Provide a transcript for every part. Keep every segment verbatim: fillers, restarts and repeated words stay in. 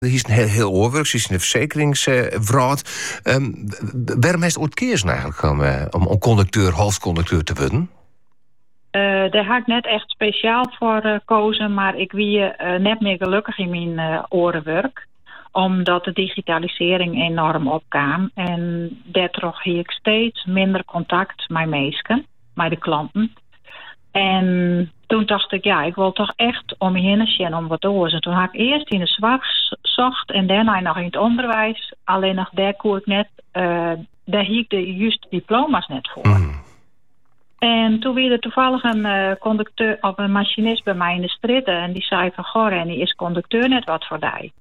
Er is een heel, heel oorwerk, ze is in de verzekeringsvraad. Um, waarom is het ooit keers eigenlijk om, uh, om, om conducteur, hoofdconducteur te worden? Uh, daar had ik net echt speciaal voor gekozen, uh, maar ik wie uh, net meer gelukkig in mijn uh, orenwerk. Omdat de digitalisering enorm opkwam. En daardoor heb ik steeds minder contact met mensen, met de klanten. En toen dacht ik, ja, ik wil toch echt om me heen zien om wat te horen. Toen had ik eerst in de zwak zocht en daarna nog in het onderwijs. Alleen nog daar kon ik net, uh, daar hiek de juiste diploma's net voor. Mm. En toen weer er toevallig een uh, conducteur of een machinist bij mij in de stritten. En die zei van, goh, en die is conducteur net wat voor die.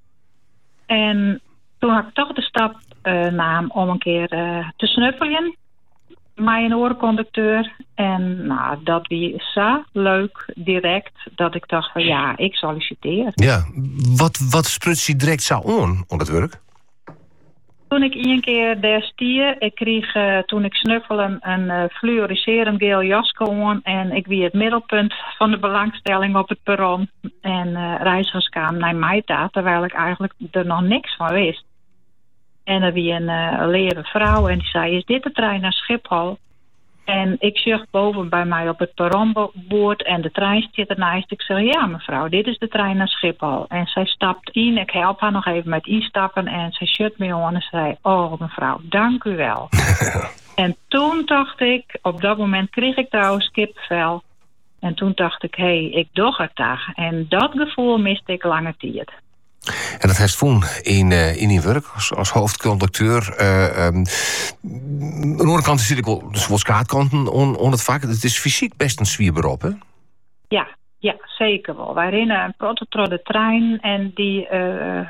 En toen had ik toch de stap uh, nam om een keer uh, te snuffelen. Mij een orenconducteur. En nou, dat was zo leuk, direct, dat ik dacht van ja, ik solliciteer. Ja, wat, wat sprutst je direct zo aan, op het werk? Toen ik een keer daar stier, ik kreeg uh, toen ik snuffelde een uh, fluoriserend geel jasje aan. En ik wie het middelpunt van de belangstelling op het perron. En uh, reizigers kwamen naar mij toe, terwijl ik eigenlijk er nog niks van wist. En er wie een uh, leren vrouw en die zei, is dit de trein naar Schiphol? En ik zucht boven bij mij op het perronboord en de trein zit ernaast. Ik zeg, ja mevrouw, dit is de trein naar Schiphol. En zij stapt in, ik help haar nog even met instappen en zij shut me aan en zei, oh mevrouw, dank u wel. En toen dacht ik, op dat moment kreeg ik trouwens kipvel. En toen dacht ik, hé, hey, ik doe het daar. En dat gevoel miste ik lange tijd. En dat heeft toen in, uh, in die werk als, als hoofdconducteur. Uh, um, aan de andere kant zit ik wel dus wat skaatkanten on, on het vak. Het is fysiek best een zwier beroep, hè? Ja, ja, zeker wel. Wij rennen een prototrode trein en die uh,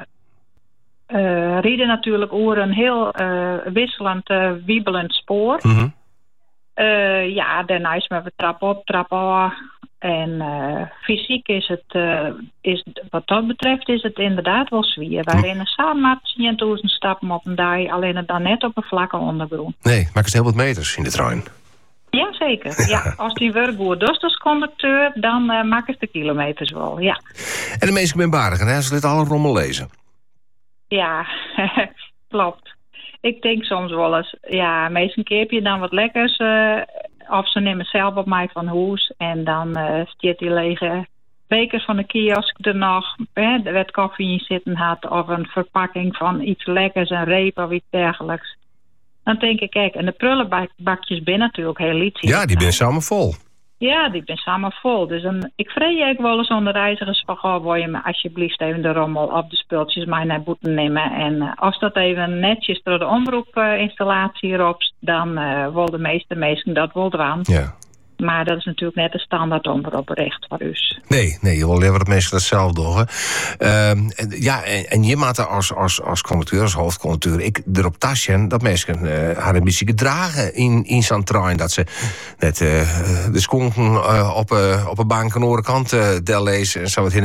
uh, rieden natuurlijk over een heel uh, wisselend, uh, wiebelend spoor. Mm-hmm. Uh, ja, daarna is maar we trap op, trap af. En uh, fysiek is het, uh, is, wat dat betreft, is het inderdaad wel zwier. Wij rennen samen met tienduizend stappen op een dag, alleen het dan net op een vlakke ondergrond. Nee, maak het heel wat meters in de trein. Ja, zeker. Ja, als die werkboer dus als conducteur, dan uh, maak ik de kilometers wel, ja. En de meesten ben barigen, hè? Ze dit alle rommel lezen. Ja, klopt. Ik denk soms wel eens, ja, meestal keer je dan wat lekkers... Uh, Of ze nemen zelf op mij van huis. En dan uh, stiert die lege bekers van de kiosk er nog. Hè, er werd koffie in zitten had. Of een verpakking van iets lekkers, een reep of iets dergelijks. Dan denk ik, kijk, en de prullenbakjes zijn natuurlijk heel liedjes. Ja, die zijn samen vol. Ja, die zijn samen vol. Dus een, ik vrees ook wel eens aan de reizigers van... Goh, wil je me alsjeblieft even de rommel op de spultjes mij naar boeten nemen. En uh, als dat even netjes door de omroepinstallatie uh, erop... dan uh, wil de meeste mensen dat wel doen. Ja. Maar dat is natuurlijk net de standaard omroepbericht voor u. Nee, nee, je wil leren dat mensen dat zelf doen. Uh, ja, en, en je maakt als, als, als conducteur, als hoofdconducteur... ik erop tasje dat mensen uh, haar een beetje gedragen in, in zo'n trein. Dat ze net uh, de skonken uh, op, uh, op een bank aan de andere kant uh, del lezen en zo wat.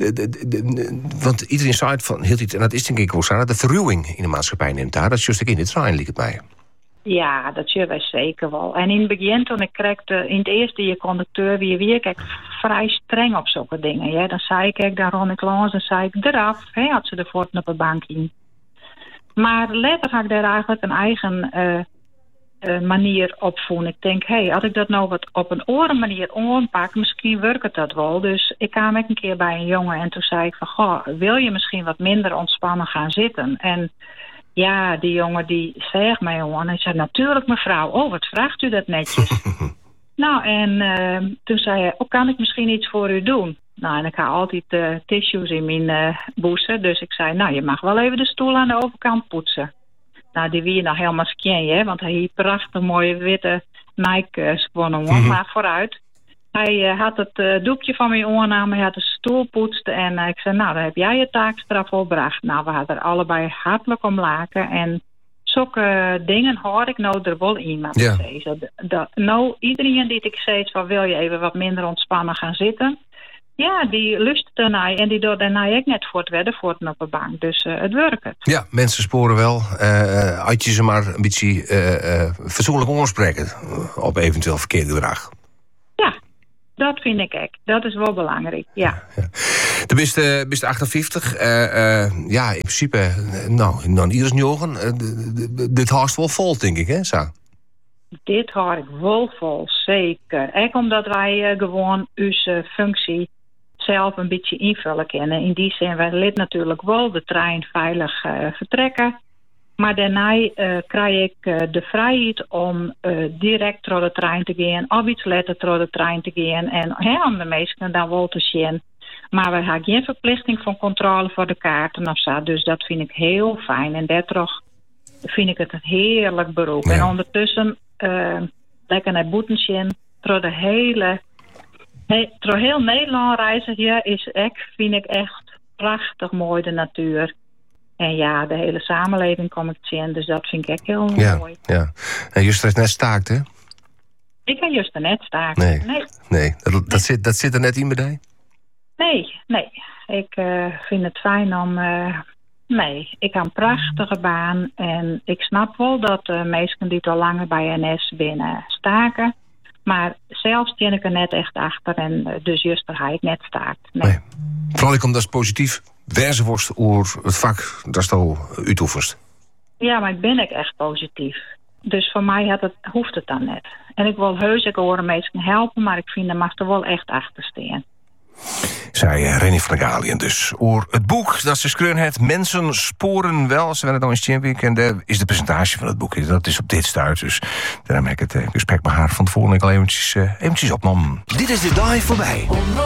Want iedereen zei het van, heel iets, en dat is denk ik ook zo, dat de verruwing in de maatschappij neemt daar. Dat is juist in de trein, liep het mij. Ja, dat zullen wij zeker wel. En in het begin, toen ik kreeg, in het eerste je conducteur, wie weer, kijk, vrij streng op zulke dingen. Ja. Dan zei ik, kijk, dan rond ik langs en zei ik eraf, hè, had ze de voeten op de bank in. Maar later had ik daar eigenlijk een eigen uh, uh, manier op voelen. Ik denk, hé, hey, had ik dat nou wat op een oren manier aanpak, misschien werkt het dat wel. Dus ik kwam ook een keer bij een jongen en toen zei ik van, goh, wil je misschien wat minder ontspannen gaan zitten? En ja, die jongen die zei mij gewoon. Hij zei, natuurlijk mevrouw. Oh, wat vraagt u dat netjes? Nou, en uh, toen zei hij, oh, kan ik misschien iets voor u doen? Nou, en ik had altijd uh, tissues in mijn uh, boezen. Dus ik zei, nou, je mag wel even de stoel aan de overkant poetsen. Nou, die wie je nog helemaal skin, hè? Want hij heeft prachtig mooie witte Nike's gewonnen. Mm-hmm. Maar vooruit. Hij uh, had het uh, doekje van mij aangenomen, hij had de stoel poetst en uh, ik zei, nou, dan heb jij je taakstraf volbracht. Nou, we hadden er allebei hartelijk om laken en zulke uh, dingen hoor ik nou er wel in. Maar ja. dat, dat, nou, iedereen die ik zei van, wil je even wat minder ontspannen gaan zitten? Ja, die lust daarna en die doet daarna ook net voort werden voort op de bank. Dus uh, het werkt. Ja, mensen sporen wel. Uh, had je ze maar een beetje uh, uh, fatsoenlijk oorspreken op eventueel verkeerd gedrag. Ja. Dat vind ik ook. Dat is wel belangrijk, ja. ja. De bist, uh, bist achtenvijftig. Uh, uh, ja, in principe, uh, nou, dan ieders njogen. Uh, dit haast wel vol, denk ik, hè, zo? Dit hou ik wel vol, zeker. Ook omdat wij uh, gewoon onze functie zelf een beetje invullen kunnen. In die zin, wij lid natuurlijk wel de trein veilig uh, vertrekken. Maar daarna uh, krijg ik uh, de vrijheid om uh, direct door de trein te gaan, of iets later door de trein te gaan en he, om de meesten dan wel te zien. Maar we hebben geen verplichting van controle voor de kaarten of zo. Dus dat vind ik heel fijn. En daardoor vind ik het een heerlijk beroep. Ja. En ondertussen uh, lekker naar Boetensjen, door de hele, he, door heel Nederland reizen hier is echt, vind ik echt prachtig mooi de natuur. En ja, de hele samenleving kom ik zien, dus dat vind ik echt heel ja, mooi. Ja. En Juster is net staakt, hè? Ik kan Juster net staken. Nee, nee. nee. Dat, dat, nee. Zit, dat zit er net in bij? Nee, nee. Ik uh, vind het fijn om... Uh, nee, ik heb een prachtige baan. En ik snap wel dat de mensen die al langer bij N S binnen staken. Maar zelf steen ik er net echt achter. En uh, dus Juster hij net staakt. Nee. nee. Vooral ik omdat het positief... Werzenworst oer het vak, dat is toch uitoefenst. Ja, maar ik ben ook echt positief. Dus voor mij had het, hoeft het dan net. En ik wil heus ik horen mensen helpen, maar ik vind er mag er wel echt achter staan. Zei uh, Renny van der Galiën dus. Oor het boek dat ze schreeuwen het Mensen sporen wel. Ze werden dan in Champion en daar is de presentatie van het boek. Dat is op dit stuit. Dus daarom heb ik het uh, gesprek met haar van tevoren ik al eventjes, uh, eventjes opnam. Dit is de dag voorbij.